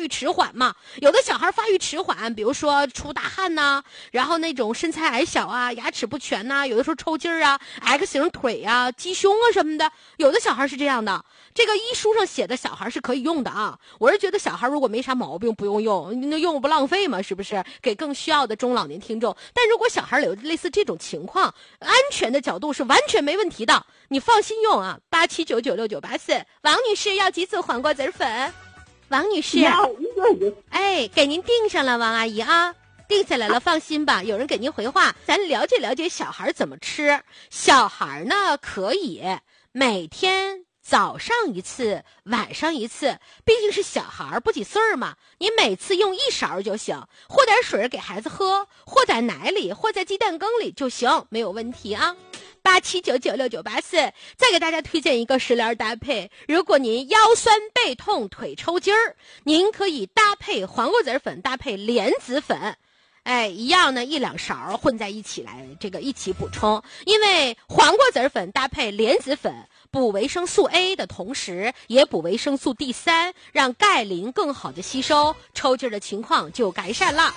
育迟缓嘛，有的小孩发育迟缓，比如说出大汗呐，然后那种身材矮小啊，牙齿不全呐，有的时候抽筋儿啊 ，X 型腿啊，鸡胸啊什么的，有的小孩是这样的。这个医书上写的小孩是可以用的啊，我是觉得小孩如果没啥毛病不用用，那用不浪费嘛，是不是？给更需要的中老年听众。但如果小孩有类似这种情况，安全的角度是完全没问题的，你放心用啊。87996984，王女士要几组黄瓜籽粉？王女士，哎，给您订上了，王阿姨啊。定下来了，放心吧，有人给您回话。咱了解了解小孩怎么吃。小孩呢，可以每天早上一次，晚上一次，毕竟是小孩不几岁嘛，你每次用1勺就行，和点水给孩子喝，和在奶里，和在鸡蛋羹里就行，没有问题啊。87996984，再给大家推荐一个食疗搭配。如果您腰酸背痛、腿抽筋儿，您可以搭配黄瓜籽粉，搭配莲子粉。哎，一样呢，1、2勺混在一起来，这个一起补充。因为黄瓜籽粉搭配莲子粉，补维生素 A 的同时，也补维生素 D3，让钙磷更好的吸收，抽筋的情况就改善了。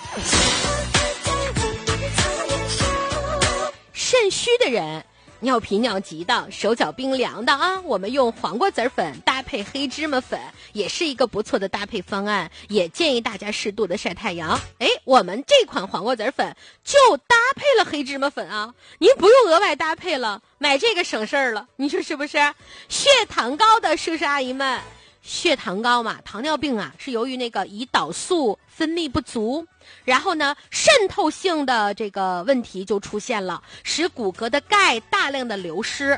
肾虚的人，尿频尿急的，手脚冰凉的啊，我们用黄瓜籽粉搭配黑芝麻粉也是一个不错的搭配方案，也建议大家适度的晒太阳。哎，我们这款黄瓜籽粉就搭配了黑芝麻粉啊，您不用额外搭配了，买这个省事儿了，你说是不是？血糖高的叔叔阿姨们，血糖高嘛，糖尿病啊，是由于那个胰岛素分泌不足，然后呢，渗透性的这个问题就出现了，使骨骼的钙大量的流失，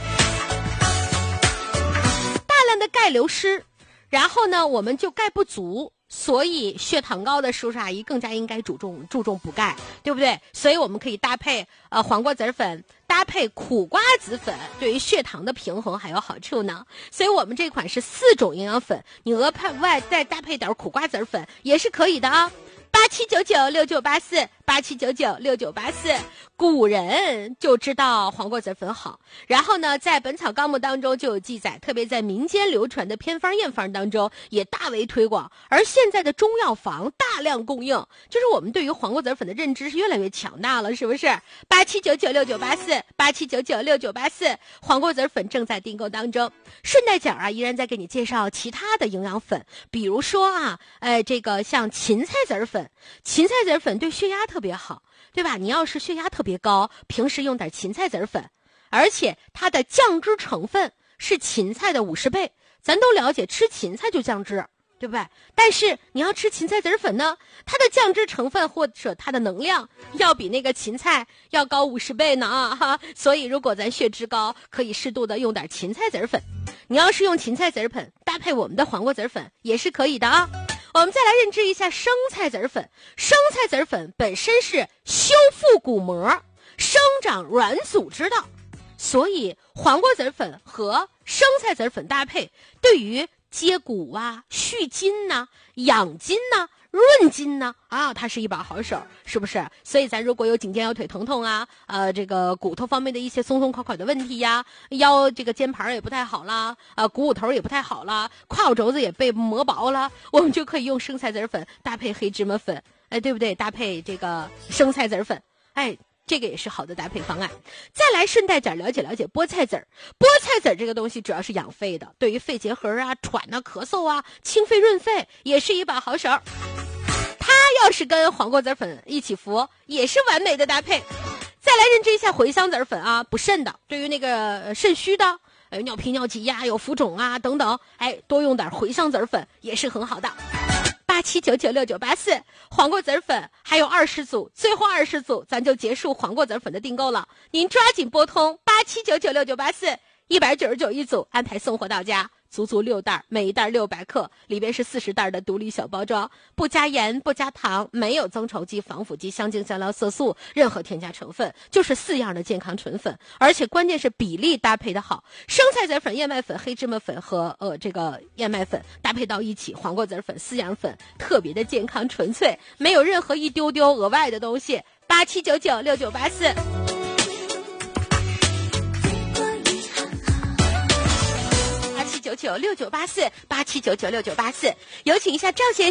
钙流失，然后呢，我们就钙不足，所以血糖高的叔叔阿姨更加应该注重补钙，对不对？所以我们可以搭配黄瓜籽粉，搭配苦瓜籽粉，对于血糖的平衡还有好处呢。所以我们这款是4种营养粉，你额外再搭配点苦瓜籽粉也是可以的啊。87996984 87996984，古人就知道黄瓜籽粉好，然后呢，在《本草纲目》当中就有记载，特别在民间流传的偏方验方当中也大为推广，而现在的中药房大量供应，就是我们对于黄瓜籽粉的认知是越来越强大了，是不是？87996984 87996984，黄瓜籽粉正在订购当中。顺带讲啊，依然在给你介绍其他的营养粉，比如说啊，这个像芹菜籽粉，芹菜籽粉对血压特别好，对吧？你要是血压特别高，平时用点芹菜籽粉，而且它的降脂成分是芹菜的50倍。咱都了解吃芹菜就降脂，对不对？但是你要吃芹菜籽粉呢，它的降脂成分或者它的能量要比那个芹菜要高50倍呢啊哈！所以如果咱血脂高，可以适度的用点芹菜籽粉。你要是用芹菜籽粉搭配我们的黄瓜籽粉也是可以的啊。我们再来认知一下生菜籽粉。生菜籽粉本身是修复骨膜、生长软组织的，所以黄瓜籽粉和生菜籽粉搭配，对于接骨啊、续筋呐、养筋呐、润筋呢啊，它是一把好手，是不是？所以咱如果有颈肩腰腿疼痛啊，这个骨头方面的一些松松垮垮的问题呀，腰这个肩盘也不太好啦，股骨头也不太好啦，胯骨轴子也被磨薄了，我们就可以用生菜籽粉搭配黑芝麻粉，哎，对不对？搭配这个生菜籽粉，哎。这个也是好的搭配方案。再来顺带点了解了解菠菜籽儿。菠菜籽儿这个东西主要是养肺的，对于肺结核啊、喘啊、咳嗽啊、清肺润肺也是一把好手。它要是跟黄瓜籽粉一起服，也是完美的搭配。再来认知一下茴香籽粉啊，补肾的，对于那个肾虚的，尿频尿急呀、有浮肿啊等等，哎，多用点茴香籽粉也是很好的。87996984，黄瓜籽粉还有20组，最后20组咱就结束黄瓜籽粉的订购了。您抓紧拨通87996984 199一组，安排送货到家，足足6袋，每一袋600克，里边是40袋的独立小包装，不加盐不加糖，没有增稠剂、防腐剂、香精、香料、色素，任何添加成分，就是4样的健康纯粉，而且关键是比例搭配的好，生菜籽粉、燕麦粉、黑芝麻粉和这个燕麦粉搭配到一起，黄瓜籽粉4样粉特别的健康纯粹，没有任何一丢丢额外的东西。87996984。87996984 87996984，有请一下赵先生。